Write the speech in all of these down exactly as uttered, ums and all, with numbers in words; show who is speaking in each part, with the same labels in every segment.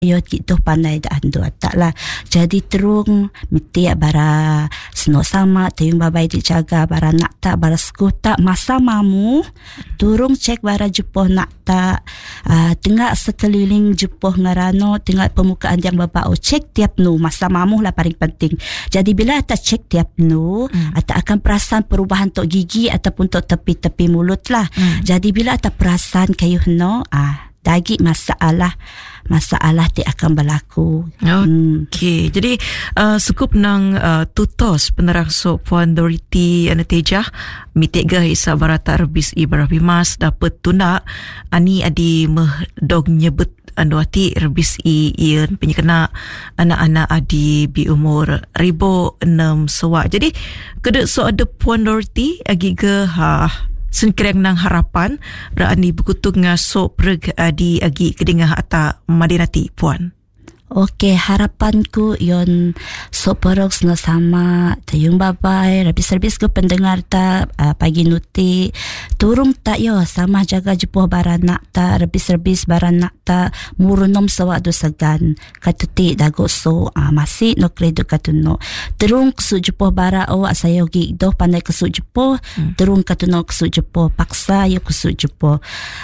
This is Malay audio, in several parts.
Speaker 1: Yo gitu pandai dah ando taklah jadi terung miti bara seno sama tayung babai dijaga bara nak tak bara skuta masa mamu turung cek bara jupoh nak tak uh, tengah sekeliling jupoh ngarano tengah pemukaan yang babao cek tiap nu masa mamu lah paling penting. Jadi bila tak cek tiap nu hmm. ata akan perasan perubahan tok gigi ataupun tok tepi-tepi mulut lah. Hmm. Jadi bila ata perasan kayuh no ah dagi masalah masalah ti akan berlaku.
Speaker 2: Okey. Hmm. Jadi uh, sukup nang uh, tutos penerang so Puan Dorothy Anatejah mitega isa barata rebis i barabimas dapat tuna ani adi meh dog nyebut anu ati rebis i ian penyekena anak-anak adi bi umur ribu enam sewa. Jadi kedek so ada Puan Dorothy agi ke ha sengkereng nang harapan raani berkutung ngasok perg adi agi kedengah ata madinati Puan.
Speaker 1: Okey, harapanku yon soporok no sama tayung babai rabis-rabis ke pendengar ta uh, pagi nuti turung tak yo sama jaga jepoh baranak ta rabis-rabis baranak ta murunom sawadu segan katuti dago so uh, masih no kredo katuno terung kesu jepoh bara o asayo gi do pandai kesu jepoh hmm. terung katuno kesu jepoh paksa yo kesu jepoh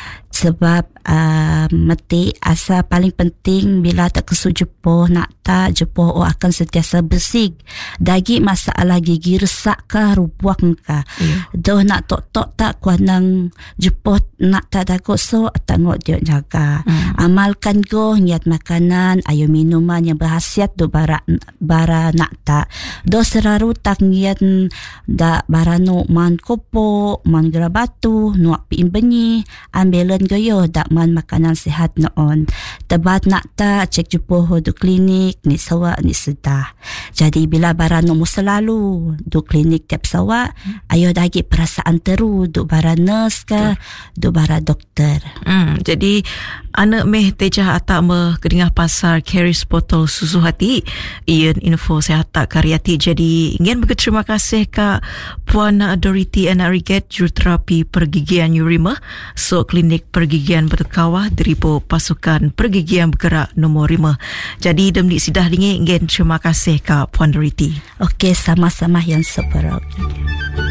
Speaker 1: sebab uh, meti asa paling penting bila tak kesu jepoh nak tak jepoh oh akan sentiasa bersih dagi masalah gigi resak ka rubuak ka yeah. Doh nak tok-tok tak kuanang jepoh nak tak dago so tengok dia jaga mm. amalkan go niat makanan ayo minuman yang berkhasiat do bara bara nak tak do seraru tak niat da barano man kopo man gerabatu nuak pi benyi ambilan goyo dak man makanan sihat noon tebat nak ta cek jepoh do klinik ni sawa ni sedah. Jadi bila barano mo selalu do klinik tiap sawa hmm. ayo dagi perasaan teru do bara nurse ka do bara doktor.
Speaker 2: Hmm, jadi anak meh tejah atak me kedengah pasar Keris botol susu hati ian info sehat tak karyati. Jadi ingin berterima kasih Kak Puan Dorothy Anariget juruterapi pergigian Yurima so klinik pergigian berkawah deripo pasukan pergigian bergerak nombor lima. Jadi demdik sidah lingi ingin terima kasih Kak Puan Dorothy.
Speaker 1: Okey, sama-sama yang seperok.